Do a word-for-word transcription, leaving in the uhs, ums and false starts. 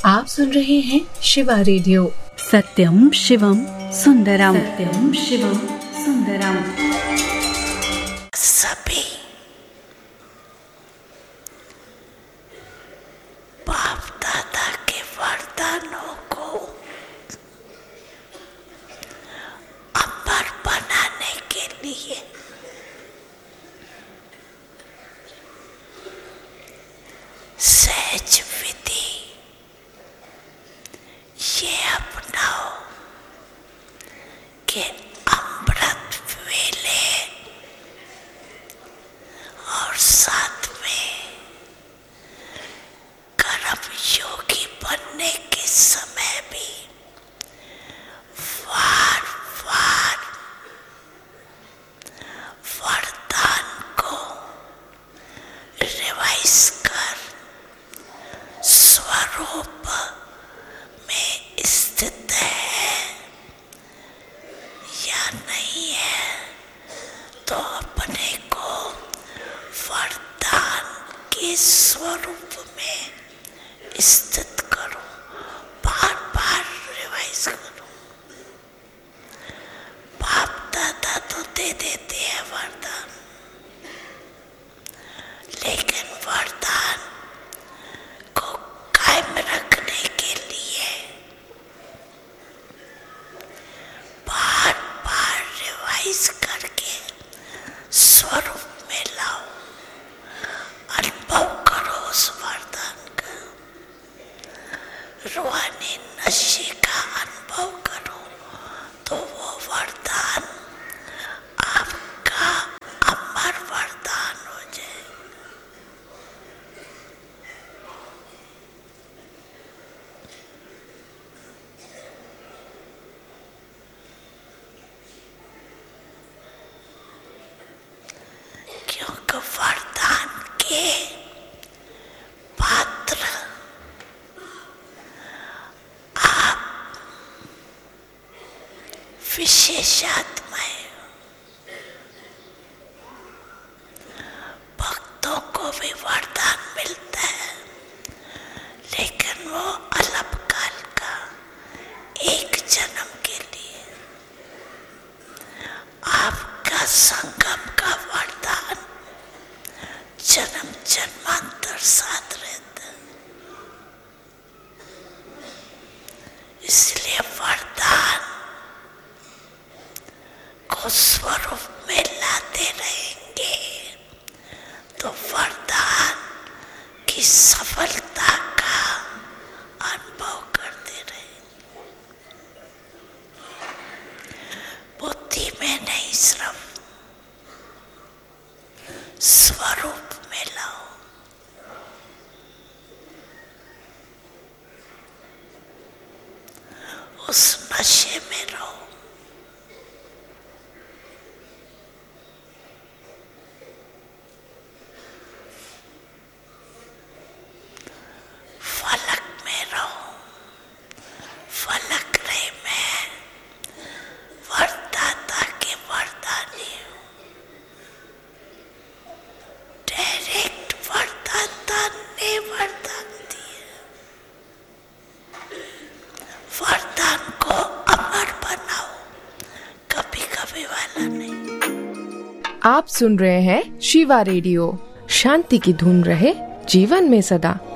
आप सुन रहे हैं शिवा रेडियो। सत्यम शिवम सुंदरम, सत्यम शिवम सुंदरम। सभी बाप दादा के वरदानों को अमर बनाने के लिए सहज विधि ये अपनाओ कि अमृत वेले और साथ में कर्म योगी बनने के समय भी वार वार वरदान को रिवाइज कर स्वरूप में स्थित है या नहीं है, तो अपने को वरदान के स्वरूप में स्थित करो, बार बार रिवाइज करो। बाप दादा तो दे देते हैं वरदान, लेकिन वरदान को कायम रखने के लिए बार बार रिवाइज करके स्वरूप में लाओ, अनुभव करो उस वरदान का, रूहानी नशे का अनुभव करो, तो वो वरदान आपका अमर वरदान हो जाए। क्योंकि वरदान के पात्र आप विशेषात्माएं हो। भक्तों को भी वरदान मिलता है, लेकिन वो अल्पकाल का, एक जन्म के लिए। आपका संगम का वरदान जन्म जन्मांतर साथ रहता है, इसलिए वरदान को स्वरूप में लाते रहेंगे तो वरदान की सफलता का अनुभव करते रहेंगे। बुद्धि में नहीं, सिर्फ स्वरूप में लाओ। उस नशे में रहो। फलक में रहो। फलक रे में वरदाता के वरदानी हूँ। डायरेक्ट वरदाता ने वरदान दिया। वरदान को अमर बनाओ, कभी कभी वाला नहीं। आप सुन रहे हैं शिवा रेडियो। शांति की धुन रहे जीवन में सदा।